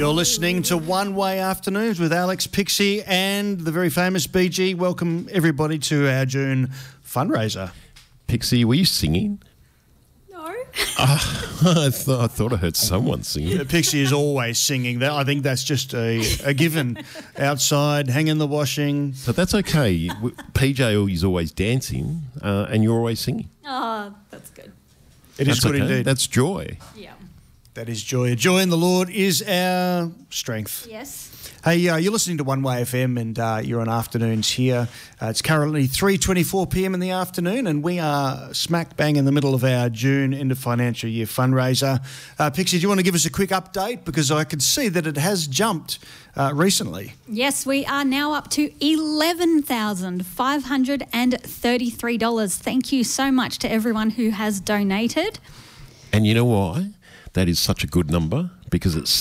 You're listening to One Way Afternoons with Alex, Pixie and the very famous BG. Welcome everybody to our June fundraiser. Pixie, were you singing? No. I thought I heard someone singing. Pixie is always singing. I think that's just a given. Outside, hanging the washing. But that's okay. PJ is always dancing and you're always singing. Oh, that's good. It is good okay. indeed. That's joy. Yeah. That is joy. Joy in the Lord is our strength. Yes. Hey, you're listening to One Way FM and you're on afternoons here. It's currently 3:24 p.m. in the afternoon and we are smack bang in the middle of our June end of financial year fundraiser. Pixie, do you want to give us a quick update? Because I can see that it has jumped recently. Yes, we are now up to $11,533. Thank you so much to everyone who has donated. And you know why? That is such a good number because it's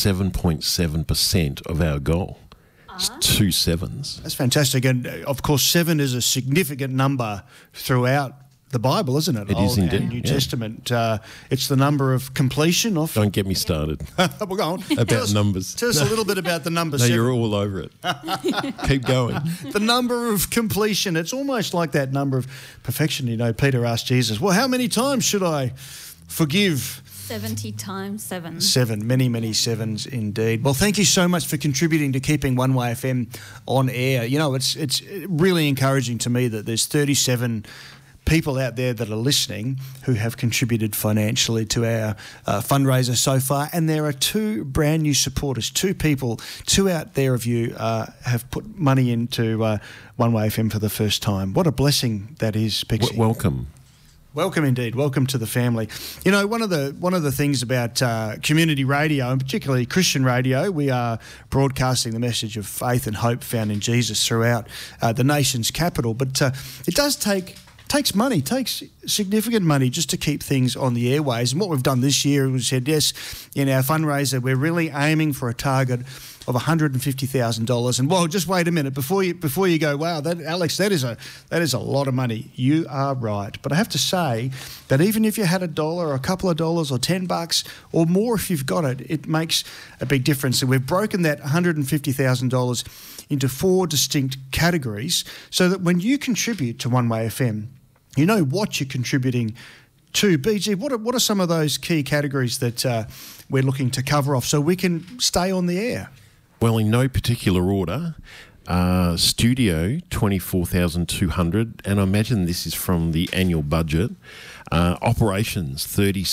7.7% of our goal. It's 2 sevens. That's fantastic. And, of course, 7 is a significant number throughout the Bible, isn't it? It is Old indeed, and New yeah. Testament. It's the number of completion of... Don't get me started Well, go on. about numbers. Tell us a little bit about the number No, 7. you're all over it. Keep going. The number of completion. It's almost like that number of perfection. You know, Peter asked Jesus, well, how many times should I forgive? 70 times 7. 7, many sevens indeed. Well, thank you so much for contributing to keeping One Way FM on air. You know, it's really encouraging to me that there's 37 people out there that are listening who have contributed financially to our fundraiser so far, and there are 2 brand new supporters, 2 people, 2 out there of you have put money into One Way FM for the first time. What a blessing that is, Pixie. Welcome. Welcome indeed. Welcome to the family. You know, one of the things about community radio, and particularly Christian radio, we are broadcasting the message of faith and hope found in Jesus throughout the nation's capital. But it takes money, takes significant money just to keep things on the airways. And what we've done this year, we said, yes, in our fundraiser, we're really aiming for a target of $150,000. And well, just wait a minute before you go, wow, Alex, that is a lot of money. You are right, but I have to say that even if you had $1 or a couple of dollars or $10 or more, if you've got it, it makes a big difference. And we've broken that $150,000 into 4 distinct categories, so that when you contribute to One Way FM, you know what you're contributing to. BG, what are some of those key categories that we're looking to cover off so we can stay on the air? Well, in no particular order, studio, $24,200, and I imagine this is from the annual budget. Operations,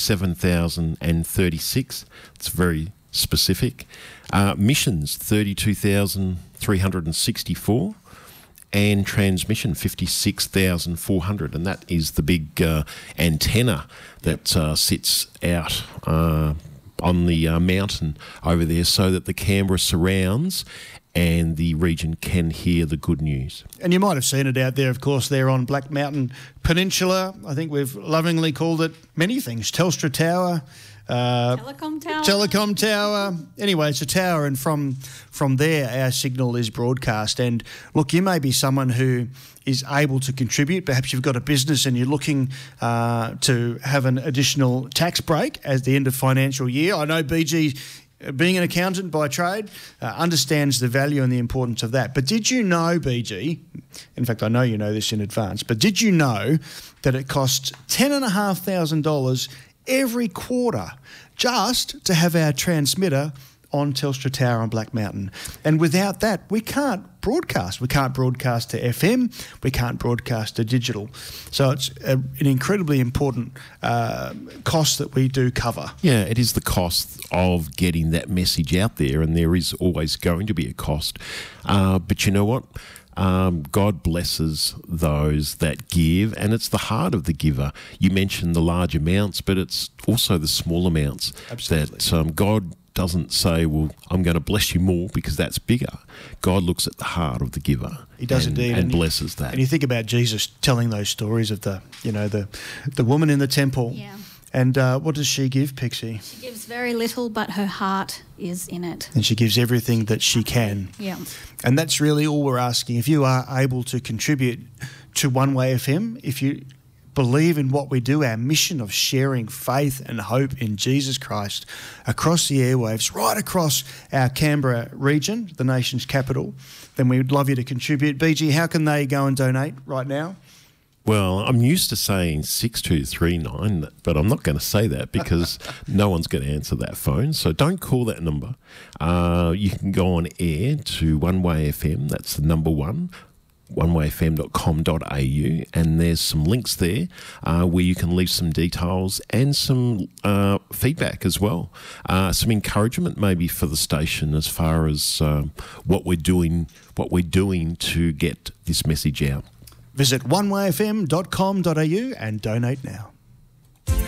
$37,036. It's very specific. Missions, $32,364. And transmission, $56,400, and that is the big antenna that sits out on the mountain over there, so that the Canberra surrounds and the region can hear the good news. And you might have seen it out there, of course, there on Black Mountain Peninsula. I think we've lovingly called it many things. Telstra Tower. Telecom Tower. Anyway, it's a tower, and from there our signal is broadcast. And look, you may be someone who is able to contribute. Perhaps you've got a business and you're looking to have an additional tax break at the end of financial year. I know BG, being an accountant by trade, understands the value and the importance of that. But did you know, BG, in fact I know you know this in advance, but did you know that it costs $10,500 every quarter just to have our transmitter on Telstra Tower on Black Mountain? And without that, we can't broadcast. We can't broadcast to FM. We can't broadcast to digital. So it's an incredibly important cost that we do cover. Yeah, it is the cost of getting that message out there, and there is always going to be a cost. But you know what? God blesses those that give, and it's the heart of the giver. You mentioned the large amounts, but it's also the small amounts. Absolutely. That God doesn't say, well, I'm going to bless you more because that's bigger. God looks at the heart of the giver. He does indeed. And blesses that. And you think about Jesus telling those stories of the woman in the temple. Yeah. And what does she give, Pixie? She gives very little, but her heart is in it. And she gives everything that she can. Yeah. And that's really all we're asking. If you are able to contribute to One Way FM, if you believe in what we do, our mission of sharing faith and hope in Jesus Christ across the airwaves, right across our Canberra region, the nation's capital, then we'd love you to contribute. BG, how can they go and donate right now? Well, I'm used to saying 6239, but I'm not going to say that because no one's going to answer that phone. So don't call that number. You can go on air to One Way FM. That's the number one, onewayfm.com.au, and there's some links there where you can leave some details and some feedback as well. Some encouragement maybe for the station as far as what we're doing to get this message out. Visit onewayfm.com.au and donate now.